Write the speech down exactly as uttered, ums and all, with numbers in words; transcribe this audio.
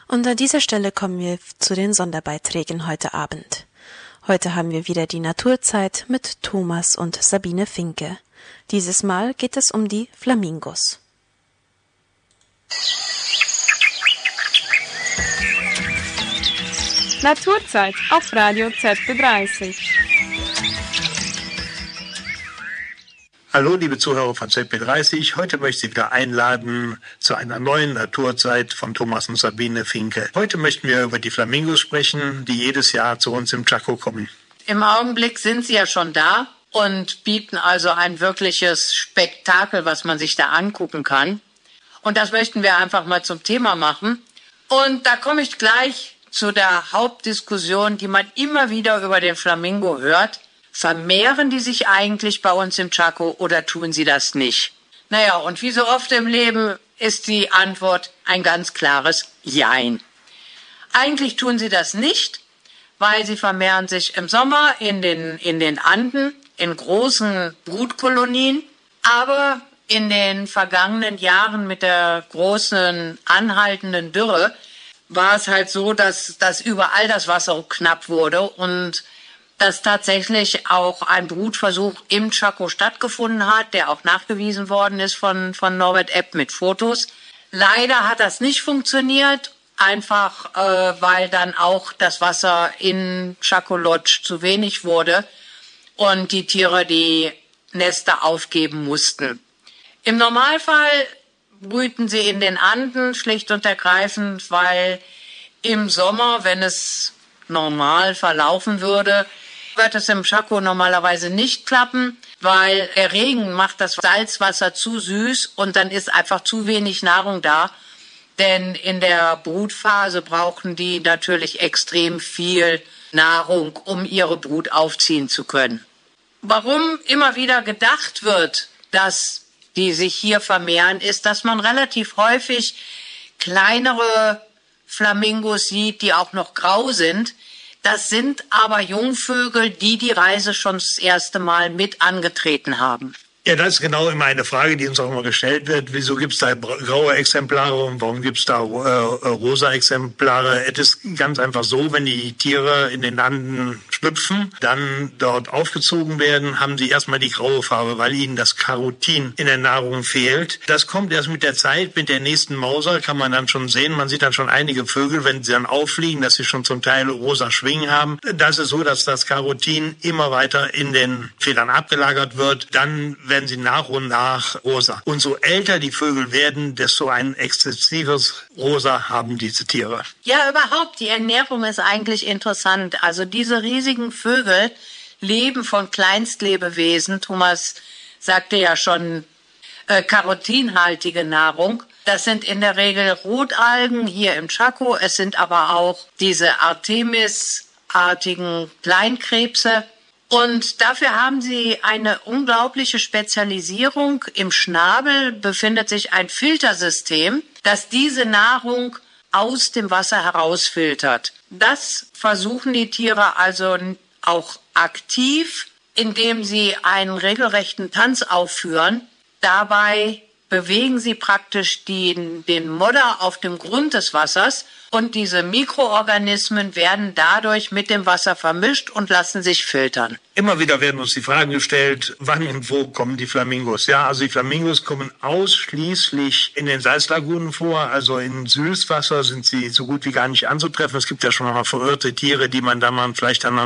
Und an dieser Stelle kommen wir zu den Sonderbeiträgen heute Abend. Heute haben wir wieder die Naturzeit mit Thomas und Sabine Finke. Dieses Mal geht es um die Flamingos. Naturzeit auf Radio Z B dreißig. Hallo liebe Zuhörer von Z B dreißig, heute möchte ich Sie wieder einladen zu einer neuen Naturzeit von Thomas und Sabine Finke. Heute möchten wir über die Flamingos sprechen, die jedes Jahr zu uns im Chaco kommen. Im Augenblick sind sie ja schon da und bieten also ein wirkliches Spektakel, was man sich da angucken kann. Und das möchten wir einfach mal zum Thema machen. Und da komme ich gleich zu der Hauptdiskussion, die man immer wieder über den Flamingo hört. Vermehren die sich eigentlich bei uns im Chaco oder tun sie das nicht? Naja, und wie so oft im Leben ist die Antwort ein ganz klares Jein. Eigentlich tun sie das nicht, weil sie vermehren sich im Sommer in den, in den Anden, in großen Brutkolonien. Aber in den vergangenen Jahren mit der großen anhaltenden Dürre war es halt so, dass, dass überall das Wasser knapp wurde und dass tatsächlich auch ein Brutversuch im Chaco stattgefunden hat, der auch nachgewiesen worden ist von, von Norbert Epp mit Fotos. Leider hat das nicht funktioniert, einfach äh, weil dann auch das Wasser in Chaco Lodge zu wenig wurde und die Tiere die Nester aufgeben mussten. Im Normalfall brüten sie in den Anden schlicht und ergreifend, weil im Sommer, wenn es normal verlaufen würde, wird es im Chaco normalerweise nicht klappen, weil der Regen macht das Salzwasser zu süß und dann ist einfach zu wenig Nahrung da. Denn in der Brutphase brauchen die natürlich extrem viel Nahrung, um ihre Brut aufziehen zu können. Warum immer wieder gedacht wird, dass die sich hier vermehren, ist, dass man relativ häufig kleinere Flamingos sieht, die auch noch grau sind. Das sind aber Jungvögel, die die Reise schon das erste Mal mit angetreten haben. Ja, das ist genau immer eine Frage, die uns auch immer gestellt wird. Wieso gibt es da graue Exemplare und warum gibt es da äh, rosa Exemplare? Es ist ganz einfach so, wenn die Tiere in den Anden schlüpfen, dann dort aufgezogen werden, haben sie erstmal die graue Farbe, weil ihnen das Carotin in der Nahrung fehlt. Das kommt erst mit der Zeit, mit der nächsten Mauser kann man dann schon sehen. Man sieht dann schon einige Vögel, wenn sie dann auffliegen, dass sie schon zum Teil rosa Schwingen haben. Das ist so, dass das Carotin immer weiter in den Federn abgelagert wird. Dann werden sie nach und nach rosa. Und so älter die Vögel werden, desto ein exzessives Rosa haben diese Tiere. Ja, überhaupt, die Ernährung ist eigentlich interessant. Also diese riesigen Vögel leben von Kleinstlebewesen. Thomas sagte ja schon, äh, carotinhaltige Nahrung. Das sind in der Regel Rotalgen hier im Chaco. Es sind aber auch diese Artemis-artigen Kleinkrebse. Und dafür haben sie eine unglaubliche Spezialisierung. Im Schnabel befindet sich ein Filtersystem, das diese Nahrung aus dem Wasser herausfiltert. Das versuchen die Tiere also auch aktiv, indem sie einen regelrechten Tanz aufführen. Dabei bewegen sie praktisch den, den Modder auf dem Grund des Wassers und diese Mikroorganismen werden dadurch mit dem Wasser vermischt und lassen sich filtern. Immer wieder werden uns die Fragen gestellt, wann und wo kommen die Flamingos? Ja, also die Flamingos kommen ausschließlich in den Salzlagunen vor, also in Süßwasser sind sie so gut wie gar nicht anzutreffen. Es gibt ja schon mal verirrte Tiere, die man da mal vielleicht an